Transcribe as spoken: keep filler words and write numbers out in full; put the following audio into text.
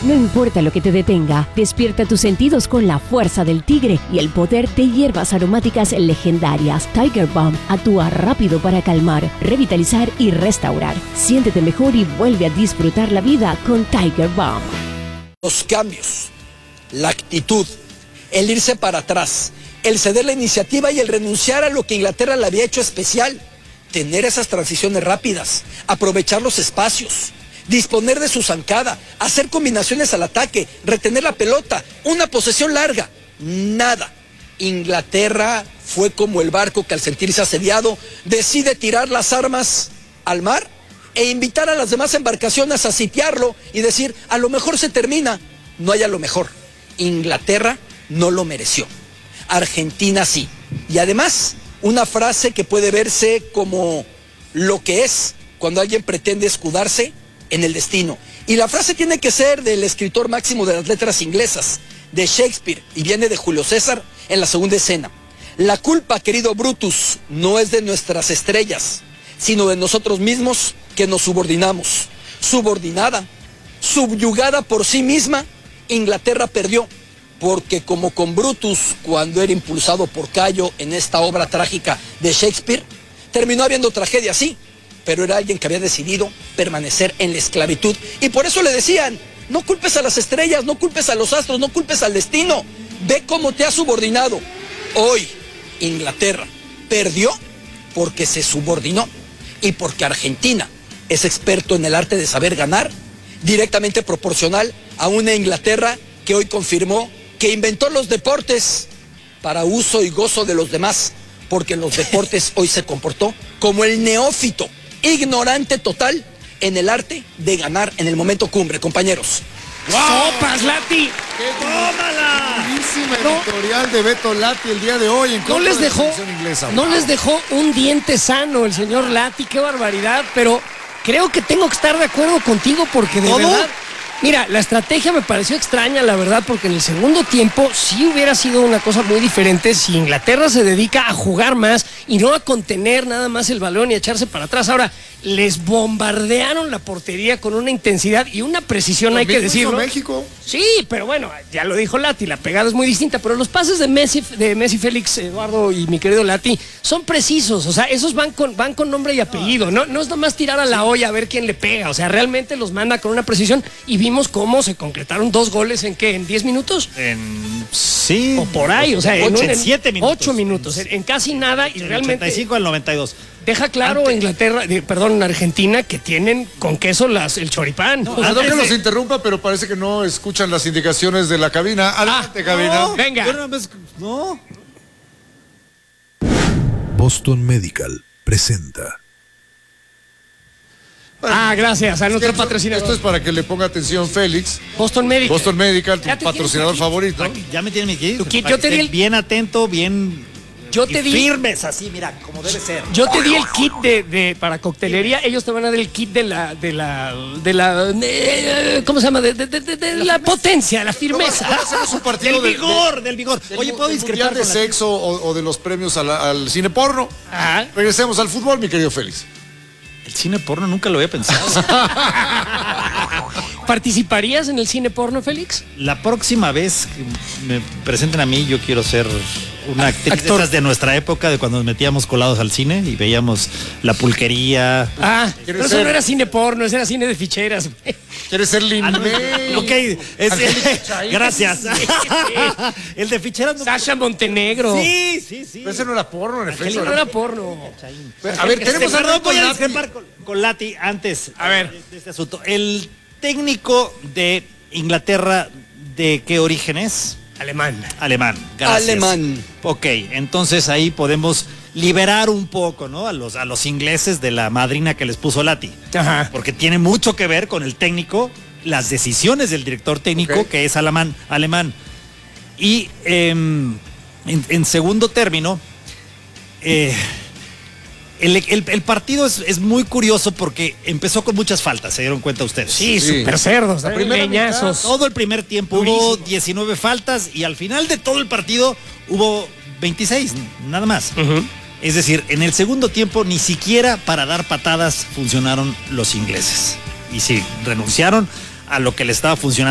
No importa lo que te detenga, despierta tus sentidos con la fuerza del tigre y el poder de hierbas aromáticas legendarias. Tiger Balm actúa rápido para calmar, revitalizar y restaurar. Siéntete mejor y vuelve a disfrutar la vida con Tiger Balm. Los cambios, la actitud, el irse para atrás, el ceder la iniciativa y el renunciar a lo que Inglaterra le había hecho especial. Tener esas transiciones rápidas, aprovechar los espacios, disponer de su zancada, hacer combinaciones al ataque, retener la pelota, una posesión larga. Nada. Inglaterra fue como el barco que al sentirse asediado decide tirar las armas al mar e invitar a las demás embarcaciones a sitiarlo y decir, a lo mejor se termina. No hay a lo mejor. Inglaterra no lo mereció. Argentina sí. Y además, una frase que puede verse como lo que es cuando alguien pretende escudarse en el destino. Y la frase tiene que ser del escritor máximo de las letras inglesas, de Shakespeare, y viene de Julio César en la segunda escena. La culpa, querido Brutus, no es de nuestras estrellas, sino de nosotros mismos que nos subordinamos. Subordinada, subyugada por sí misma, Inglaterra perdió, porque como con Brutus, cuando era impulsado por Cayo en esta obra trágica de Shakespeare, terminó habiendo tragedia, sí, pero era alguien que había decidido permanecer en la esclavitud. Y por eso le decían, no culpes a las estrellas, no culpes a los astros, no culpes al destino. Ve cómo te has subordinado. Hoy, Inglaterra perdió porque se subordinó y porque Argentina es experto en el arte de saber ganar, directamente proporcional a una Inglaterra que hoy confirmó que inventó los deportes para uso y gozo de los demás, porque en los deportes hoy se comportó como el neófito, ignorante total en el arte de ganar en el momento cumbre, compañeros. ¡Wow! ¡Sopas, Lati! ¡Tómala! Buenísima editorial no, de Beto Lati el día de hoy en no les de dejó, la inglesa. No wow. les dejó un diente sano el señor Lati, qué barbaridad, pero creo que tengo que estar de acuerdo contigo porque de ¿Cómo? verdad... Mira, la estrategia me pareció extraña, la verdad, porque en el segundo tiempo sí hubiera sido una cosa muy diferente si Inglaterra se dedica a jugar más y no a contener nada más el balón y a echarse para atrás. Ahora, les bombardearon la portería con una intensidad y una precisión, hay que decirlo. México. Sí, pero bueno, ya lo dijo Lati, la pegada es muy distinta, pero los pases de Messi, de Messi, Félix, Eduardo y mi querido Lati son precisos, o sea, esos van con, van con nombre y apellido, no, no es nomás tirar a la olla a ver quién le pega, o sea, realmente los manda con una precisión y vimos cómo se concretaron dos goles en ¿qué? ¿En diez minutos? En sí. O por ahí, o sea, en, ocho, en, en siete minutos. ocho minutos, en, en casi nada y en realmente... ochenta y cinco al noventa y dos. Deja claro Antes. Inglaterra, de, perdón, Argentina, que tienen con queso las, el choripán. No, perdón que los interrumpa, pero parece que no escuchan las indicaciones de la cabina. Adelante, ah, cabina. No, venga. Yo no, me, no. Boston Medical presenta. Bueno, ah, gracias, a nuestro esto, patrocinador. Esto es para que le ponga atención Félix. Boston Medical. Boston Medical, tu patrocinador favorito. Ya me tienen mi kit. Tu kit, yo te di el... Bien atento, bien... Yo te di... firmes, así, mira, como debe ser. Yo te di el kit de, de para coctelería, ellos te van a dar el kit de la, de la, de la, de, ¿cómo se llama? De, de, de, de, de la, la potencia, la firmeza. ¿Cómo hacemos un partido del vigor, de, del vigor. Del, Oye, ¿puedo discrepar de sexo o, o de los premios a la, al cine porno? Ajá. Regresemos al fútbol, mi querido Félix. El cine porno nunca lo había pensado. ¿Participarías en el cine porno, Félix? La próxima vez que me presenten a mí, yo quiero ser una actriz de, de nuestra época, de cuando nos metíamos colados al cine y veíamos la pulquería. Ah, pero eso no era cine porno, eso era cine de ficheras. ¿Quieres ser Lin-May? Ok, es, gracias. El de ficheras. No... Sasha Montenegro. Sí, sí, sí. Pero ese no era porno, en efecto. No era porno. A ver, tenemos este, perdón, voy a discrepar con, con Lati antes. A ver. De, de este asunto. El técnico de Inglaterra, ¿de qué origen es? Alemán. Alemán, gracias. Alemán. Ok, entonces ahí podemos liberar un poco, ¿no? A los, a los ingleses de la madrina que les puso Lati. Ajá. Porque tiene mucho que ver con el técnico, las decisiones del director técnico, okay, que es alemán. alemán. Y eh, en, en segundo término, eh, el, el, el partido es, es muy curioso porque empezó con muchas faltas, ¿se dieron cuenta ustedes? Sí, sí. Súper cerdos, ¿eh? Peñazos. Todo el primer tiempo durísimo. Hubo diecinueve faltas y al final de todo el partido hubo veintiséis, nada más. Uh-huh. Es decir, en el segundo tiempo ni siquiera para dar patadas funcionaron los ingleses. Y sí, renunciaron a lo que le estaba funcionando